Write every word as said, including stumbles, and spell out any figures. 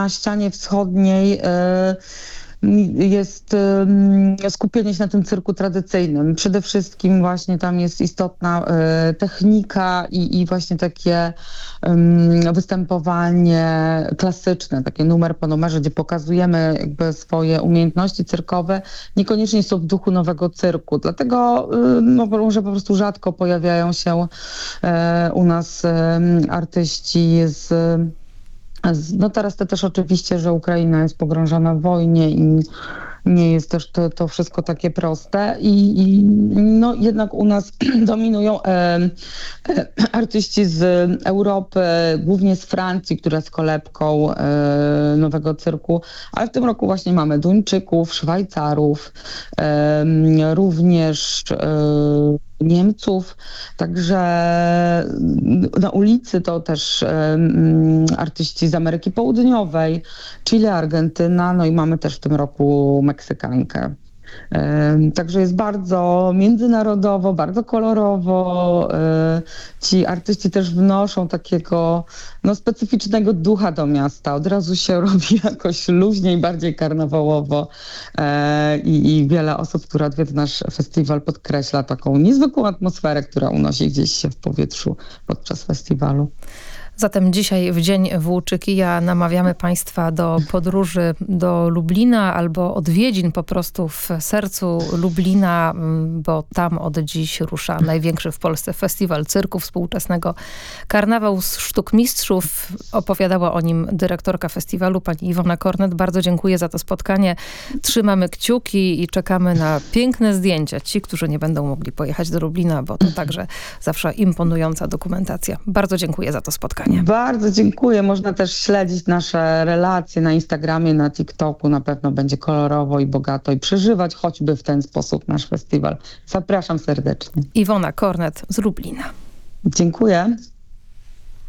Na ścianie wschodniej e, jest e, skupienie się na tym cyrku tradycyjnym. Przede wszystkim właśnie tam jest istotna e, technika i, i właśnie takie em, występowanie klasyczne, takie numer po numerze, gdzie pokazujemy jakby swoje umiejętności cyrkowe. Niekoniecznie są w duchu nowego cyrku, dlatego e, no, może po prostu rzadko pojawiają się e, u nas e, artyści z no teraz to też oczywiście, że Ukraina jest pogrążona w wojnie i nie jest też to, to wszystko takie proste i, i no jednak u nas dominują e, e, artyści z Europy, głównie z Francji, która jest kolebką e, nowego cyrku, ale w tym roku właśnie mamy Duńczyków, Szwajcarów, e, również e, Niemców, także na ulicy to też um, artyści z Ameryki Południowej, Chile, Argentyna, no i mamy też w tym roku Meksykankę. Um, także jest bardzo międzynarodowo, bardzo kolorowo. Um, ci artyści też wnoszą takiego no, specyficznego ducha do miasta. Od razu się robi jakoś luźniej, bardziej karnawałowo um, i, i wiele osób, które odwiedza nasz festiwal, podkreśla taką niezwykłą atmosferę, która unosi gdzieś się w powietrzu podczas festiwalu. Zatem dzisiaj w Dzień Włóczykija namawiamy Państwa do podróży do Lublina albo odwiedzin po prostu w sercu Lublina, bo tam od dziś rusza największy w Polsce festiwal cyrku współczesnego. Karnawał z Sztuk Mistrzów. Opowiadała o nim dyrektorka festiwalu, pani Iwona Kornet. Bardzo dziękuję za to spotkanie. Trzymamy kciuki i czekamy na piękne zdjęcia. Ci, którzy nie będą mogli pojechać do Lublina, bo to także zawsze imponująca dokumentacja. Bardzo dziękuję za to spotkanie. Bardzo dziękuję. Można też śledzić nasze relacje na Instagramie, na TikToku. Na pewno będzie kolorowo i bogato i przeżywać choćby w ten sposób nasz festiwal. Zapraszam serdecznie. Iwona Kornet z Lublina. Dziękuję.